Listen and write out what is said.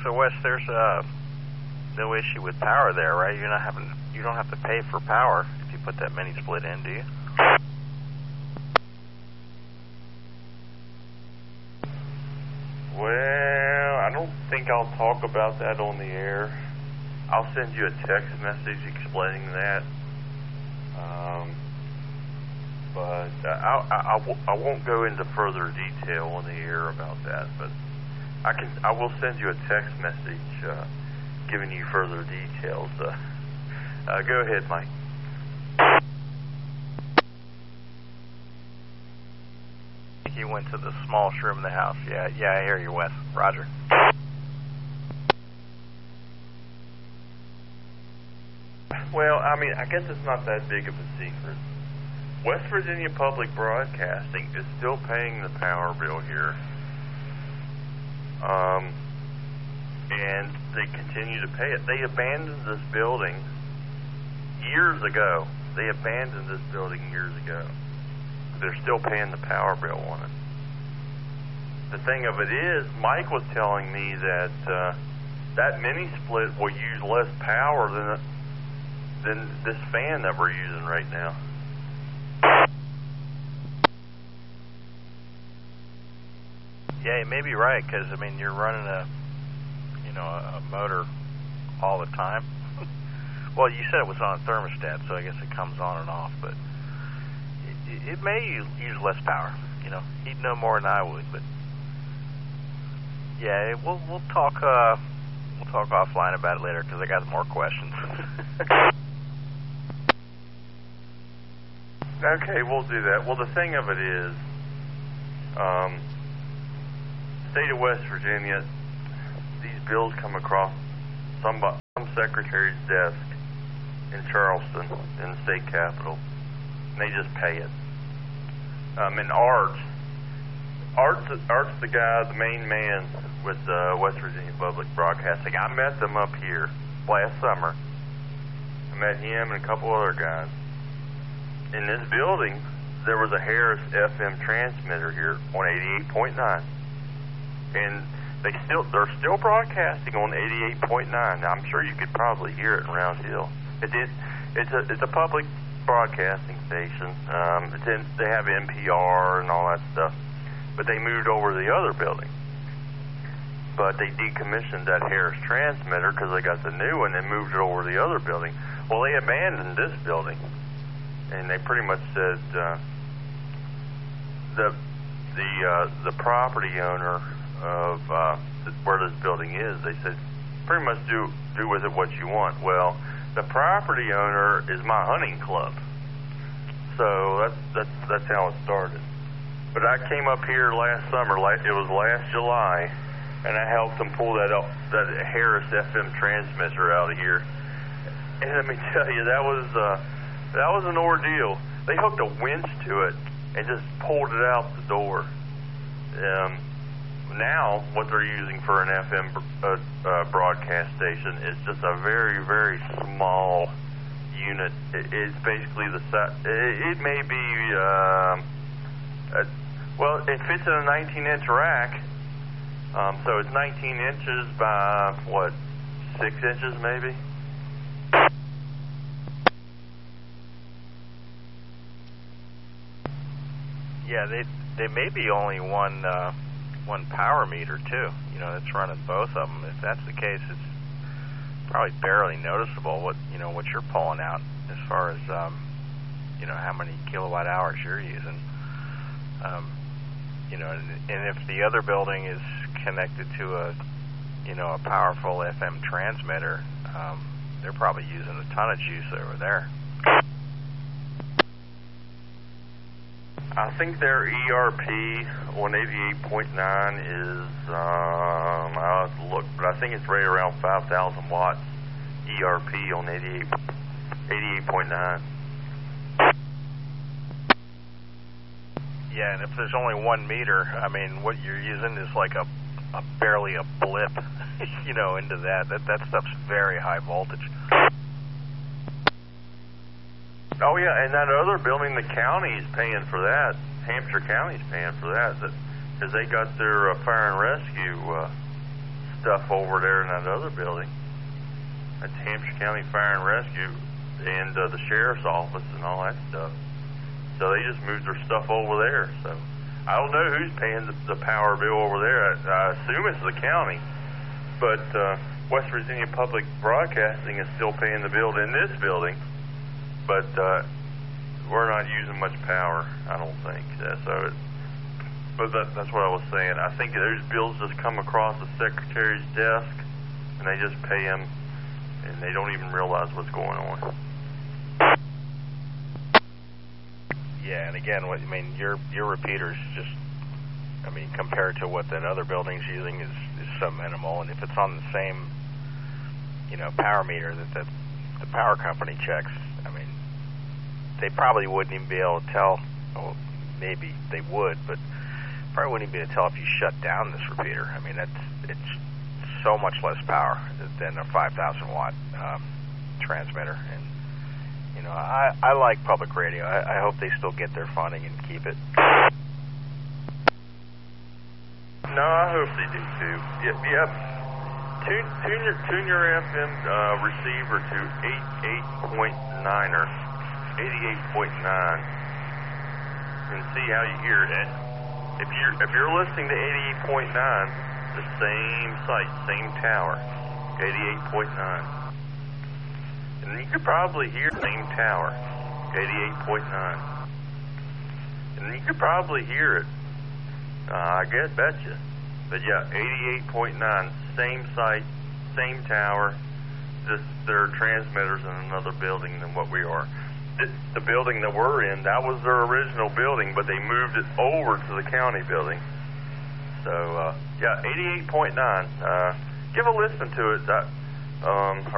So Wes, there's no issue with power there, right? You don't have to pay for power if you put that mini split in, do you? Well, I don't think I'll talk about that on the air. I'll send you a text message explaining that. But I won't go into further detail on the air about that. But I will send you a text message giving you further details. Go ahead, Mike. He went to the smallest room in the house. Yeah, I hear you, Wes. Roger. Well, I mean, I guess it's not that big of a secret. West Virginia Public Broadcasting is still paying the power bill here. And they continue to pay it. They abandoned this building years ago. They're still paying the power bill on it. The thing of it is, Mike was telling me that that mini split will use less power than this fan that we're using right now. Yeah, you may be right, because, I mean, you're running a motor all the time. Well, you said it was on a thermostat, so I guess it comes on and off, but it may use less power. He'd know more than I would, but yeah, we'll talk offline about it later, because I got more questions. Okay, we'll do that. Well, the thing of it is, state of West Virginia, these bills come across some secretary's desk in Charleston, in the state capitol, and they just pay it. And Art's the guy, the main man with West Virginia Public Broadcasting. I met them up here last summer. I met him and a couple other guys. In this building, there was a Harris FM transmitter here on 88.9, and they're still broadcasting on 88.9. Now, I'm sure you could probably hear it in Round Hill. It's a public broadcasting station. They have NPR and all that stuff, but they moved over to the other building. But they decommissioned that Harris transmitter because they got the new one and moved it over to the other building. Well, they abandoned this building, and they pretty much said the property owner of where this building is, they said, pretty much do with it what you want. Well, the property owner is my hunting club, so that's how it started. But I came up here last summer, it was last July, and I helped them pull that Harris FM transmitter out of here. And let me tell you, that was an ordeal. They hooked a winch to it and just pulled it out the door. Now, what they're using for an FM broadcast station is just a very, very small unit. It's basically the size. It may be, it fits in a 19-inch rack. So it's 19 inches by, 6 inches maybe? Yeah, they may be only one power meter too. That's running both of them. If that's the case, it's probably barely noticeable what you're pulling out as far as how many kilowatt hours you're using. And if the other building is connected to a powerful FM transmitter, they're probably using a ton of juice over there. I think their ERP on 88.9 is, I'll have to look, but I think it's right around 5,000 watts ERP on 88.9. Yeah, and if there's only one meter, I mean, what you're using is like a barely a blip, into that. That stuff's very high voltage. Oh, yeah, and that other building, the county is paying for that. Hampshire County's paying for that because they got their fire and rescue stuff over there in that other building. That's Hampshire County Fire and Rescue and the sheriff's office and all that stuff. So they just moved their stuff over there. So I don't know who's paying the power bill over there. I assume it's the county, but West Virginia Public Broadcasting is still paying the bill in this building, but we're not using much power, I don't think. But that's what I was saying. I think those bills just come across the secretary's desk, and they just pay them, and they don't even realize what's going on. Yeah, and again, your repeaters just, compared to what that other building's using is so minimal, and if it's on the same, power meter that the power company checks, they probably wouldn't even be able to tell. Well, maybe they would, but probably wouldn't even be able to tell if you shut down this repeater. It's so much less power than a 5,000 watt transmitter, and I like public radio. I hope they still get their funding and keep it. No, I hope they do too. Yep. Tune your FM receiver to 88.9 or 88.9 and see how you hear it. If you're listening to 88.9, the same site, same tower, 88.9. And you could probably hear the same tower, 88.9. And you could probably hear it, I betcha. But yeah, 88.9, same site, same tower, just their transmitters in another building than what we are. The building that we're in, that was their original building, but they moved it over to the county building. So, yeah, 88.9. Give a listen to it. I